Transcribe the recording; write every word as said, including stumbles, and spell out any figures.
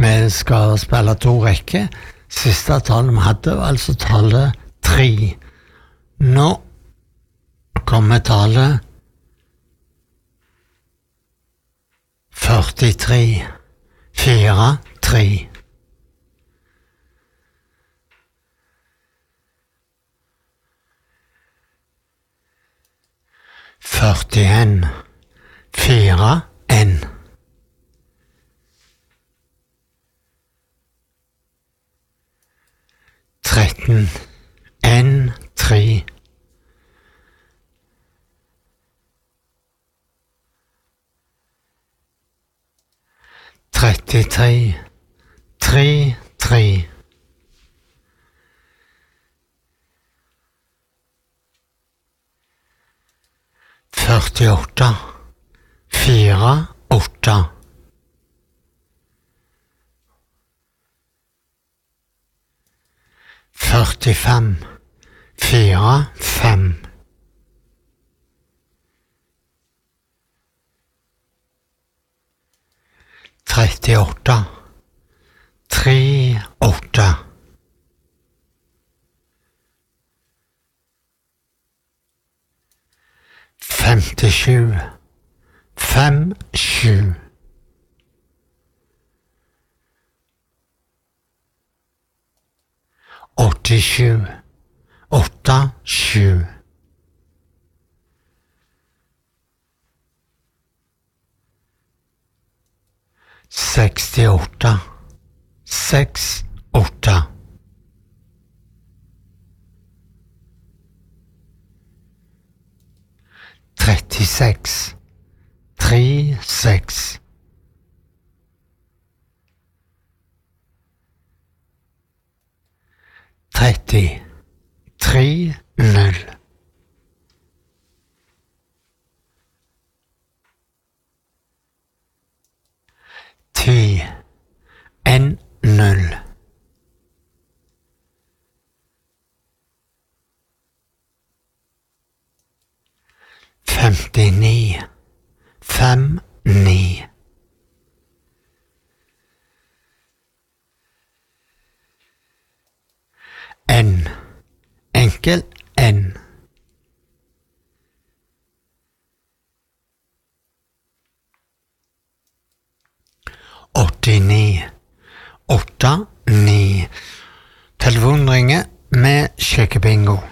Vi skal spille to rekker. Siste tallet vi hadde var altså tallet tre. Nå kommer tallet førtitre. Fire, tre. Førtien. Fire, en. Tretten. En, tre. Trettitre. Tre, tre. Førtiåtte. Fire, åtte. Førtifem. Fire, fem. Trettiåtte. Tre, åtte. Femtisju. Fem, sju. Åttisju. Åtte, sju. Sekstiåtte. Seks, åtte. Trettiseks. Tre, seks. Tretti. Tre, null. Ti. En, null. Femtini. Fem, ni. En. Enkel en. Åttini. Åtte, ni. Telefonen ringer med sjekkebingo.